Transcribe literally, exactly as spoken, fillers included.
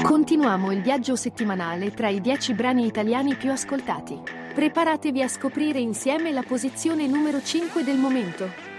Continuiamo il viaggio settimanale tra i dieci brani italiani più ascoltati. Preparatevi a scoprire insieme la posizione numero cinque del momento.